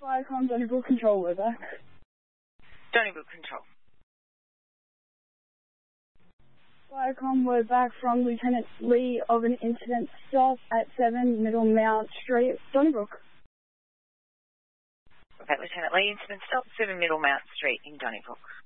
Viacom Donnybrook Control, we're back. Donnybrook Control. Viacom, we're back from Lieutenant Lee of an incident stop at 7 Middlemount Street, Donnybrook. Okay, Lieutenant Lee, incident stop, 7 Middlemount Street in Donnybrook.